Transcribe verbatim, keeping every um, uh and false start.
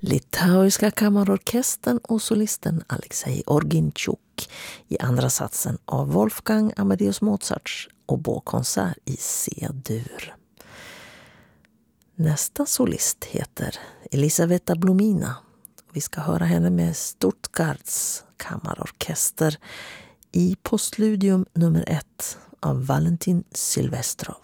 Litauiska kammarorkestern och solisten Alexej Orginchuk i andra satsen av Wolfgang Amadeus Mozarts oboekonsert i C-dur. Nästa solist heter Elisaveta Blomina. Vi ska höra henne med Stuttgarts kammarorkester i postludium nummer ett av Valentin Silvestrov.